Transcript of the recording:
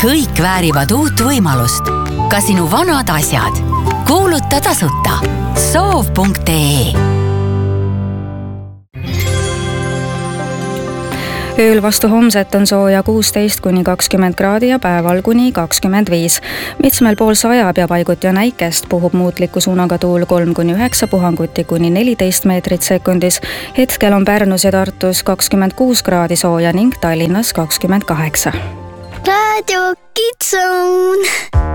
Kõik väärivad uut võimalust. Ka sinu vanad asjad. Kuuluta tasuta. Soov.ee. Ööl vastu homset on sooja 16–20 kraadi ja päeval kuni 25. Mitmel pool sajab ja paiguti on äikest, puhub muutliku suunaga tuul 3–9, puhanguti kuni 14 meetrit sekundis. Hetkel on Pärnus ja Tartus 26 kraadi sooja ning Tallinnas 28. Radio Kids Zone.